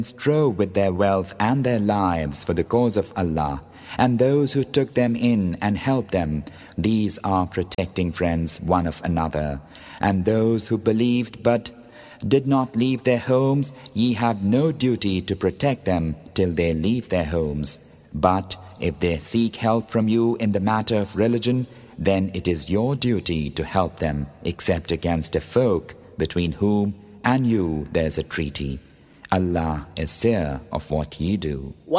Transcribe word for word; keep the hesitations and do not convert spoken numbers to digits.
strove with their wealth and their lives for the cause of Allah, and those who took them in and helped them, these are protecting friends one of another. And those who believed but did not leave their homes, ye have no duty to protect them till they leave their homes. But if they seek help from you in the matter of religion, then it is your duty to help them, except against a folk between whom and you there is a treaty. Allah is seer of what ye do.